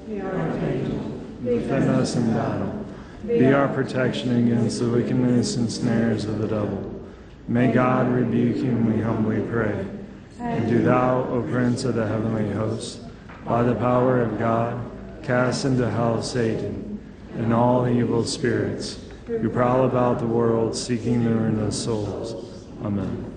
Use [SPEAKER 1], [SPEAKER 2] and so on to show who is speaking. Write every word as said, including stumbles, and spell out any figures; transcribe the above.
[SPEAKER 1] Be our angel.
[SPEAKER 2] Defend us in battle. Be our protection against the wickedness and snares of the devil. May God rebuke him, we humbly pray. And do thou, O Prince of the heavenly host, by the power of God, cast into hell Satan and all evil spirits who prowl about the world seeking the ruin of souls. Amen.